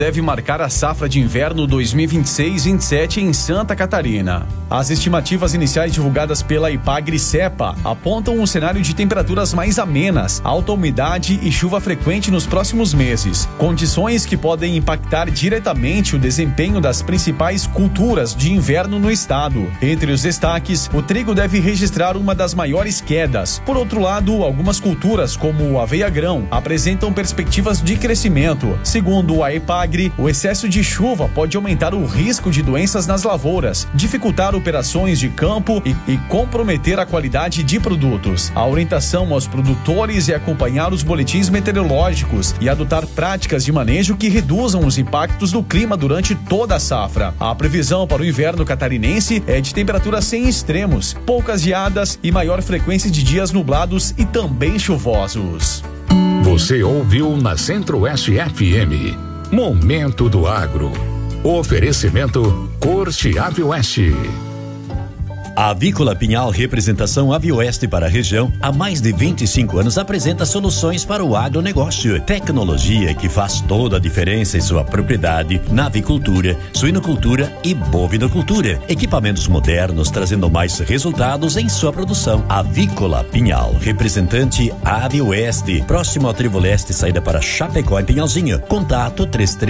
deve marcar a safra de inverno 2026-27 em Santa Catarina. As estimativas iniciais divulgadas pela Ipagre-Cepa apontam um cenário de temperaturas mais amenas, alta umidade e chuva frequente nos próximos meses, condições que podem impactar diretamente o desempenho das principais culturas de inverno no estado. Entre os destaques, o trigo deve registrar uma das maiores quedas. Por outro lado, algumas culturas, como o aveia-grão, apresentam perspectivas de crescimento. Segundo a Ipagre, o excesso de chuva pode aumentar o risco de doenças nas lavouras, dificultar operações de campo e comprometer a qualidade de produtos. A orientação aos produtores é acompanhar os boletins meteorológicos e adotar práticas de manejo que reduzam os impactos do clima durante toda a safra. A previsão para o inverno catarinense é de temperaturas sem extremos, poucas geadas e maior frequência de dias nublados e também chuvosos. Você ouviu na Centro-Oeste FM. Momento do Agro. Oferecimento Corte Avioeste. A Avícola Pinhal, representação Avioeste para a região, há mais de 25 anos apresenta soluções para o agronegócio. Tecnologia que faz toda a diferença em sua propriedade na avicultura, suinocultura e bovinocultura. Equipamentos modernos trazendo mais resultados em sua produção. Avícola Pinhal, representante Avioeste, próximo ao Trevo Leste, saída para Chapecó em Pinhalzinho. Contato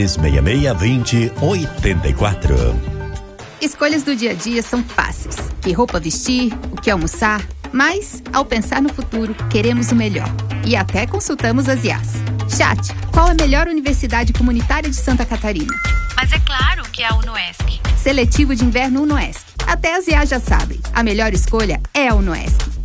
3366-2084. Escolhas do dia a dia são fáceis. Que roupa vestir, o que almoçar. Mas, ao pensar no futuro, queremos o melhor. E até consultamos as IAs. Chat, qual a melhor universidade comunitária de Santa Catarina? Mas é claro que é a UnoESC. Seletivo de inverno UnoESC. Até as IAs já sabem. A melhor escolha é a UnoESC.